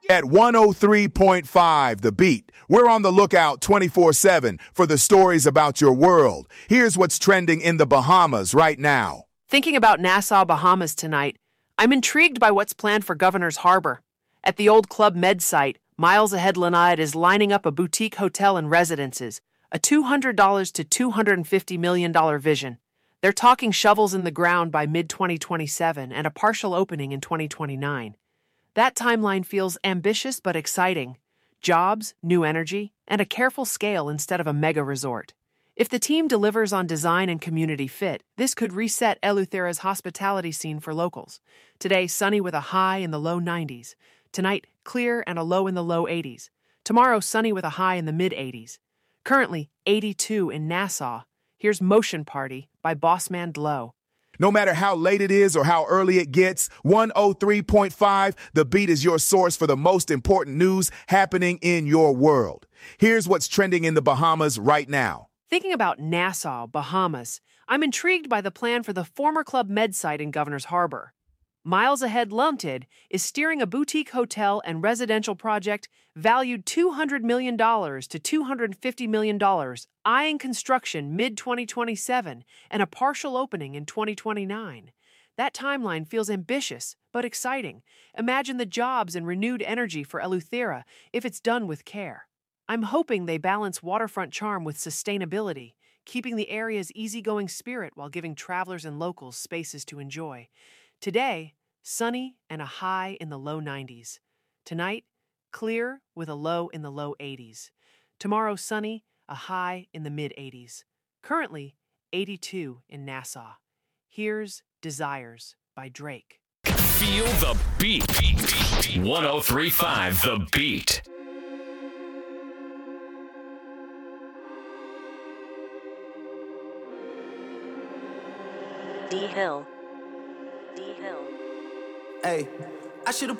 At 103.5 The Beat, we're on the lookout 24/7 for the stories about your world. Here's what's trending in the Bahamas right now. Thinking about Nassau, Bahamas tonight, I'm intrigued by what's planned for Governor's Harbor. At the old Club Med site, Miles Ahead Lanai is lining up a boutique hotel and residences, a $200 to $250 million vision. They're talking shovels in the ground by mid-2027 and a partial opening in 2029. That timeline feels ambitious but exciting. Jobs, new energy, and a careful scale instead of a mega resort. If the team delivers on design and community fit, this could reset Eleuthera's hospitality scene for locals. Today, sunny with a high in the low 90s. Tonight, clear and a low in the low 80s. Tomorrow, sunny with a high in the mid 80s. Currently, 82 in Nassau. Here's Motion Party by Bossman Dlo. No matter how late it is or how early it gets, 103.5 The Beat is your source for the most important news happening in your world. Here's what's trending in the Bahamas right now. Thinking about Nassau, Bahamas, I'm intrigued by the plan for the former Club Med site in Governor's Harbor. Miles Ahead Limited is steering a boutique hotel and residential project valued $200 million to $250 million, eyeing construction mid-2027 and a partial opening in 2029. That timeline feels ambitious, but exciting. Imagine the jobs and renewed energy for Eleuthera if it's done with care. I'm hoping they balance waterfront charm with sustainability, keeping the area's easygoing spirit while giving travelers and locals spaces to enjoy. Today, sunny and a high in the low 90s. Tonight, clear with a low in the low 80s. Tomorrow, sunny, a high in the mid 80s. Currently, 82 in Nassau. Here's Desires by Drake. Feel the beat. 103.5 The Beat. D Hill. Hey, I should've